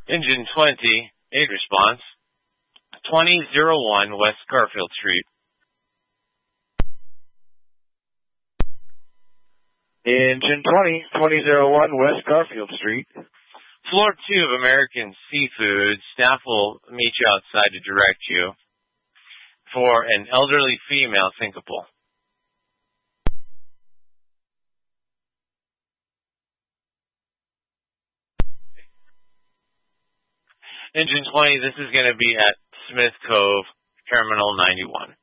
Engine 20, aid response. 2001 West Garfield Street. Engine 2001 West Garfield Street. Floor 2 of American Seafood. Staff will meet you outside to direct you for an elderly female syncopal. Engine 20, this is going to be at Smith Cove, Terminal 91.